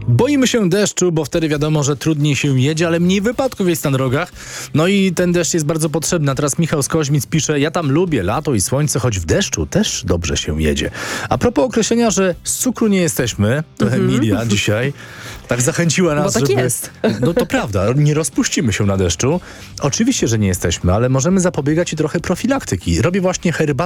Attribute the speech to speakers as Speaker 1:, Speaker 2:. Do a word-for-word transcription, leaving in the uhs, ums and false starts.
Speaker 1: Boimy się deszczu, bo wtedy wiadomo, że trudniej się jedzie, ale mniej wypadków jest na drogach. No i ten deszcz jest bardzo potrzebny. A teraz Michał z Koźmic pisze: ja tam lubię lato i słońce, choć w deszczu też dobrze się jedzie. A propos określenia, że z cukru nie jesteśmy, to mm-hmm. Emilia dzisiaj tak zachęciła nas,
Speaker 2: bo tak
Speaker 1: żeby...
Speaker 2: jest.
Speaker 1: No to prawda, nie rozpuścimy się na deszczu. Oczywiście, że nie jesteśmy, ale możemy zapobiegać i trochę profilaktyki. Robię właśnie herbatę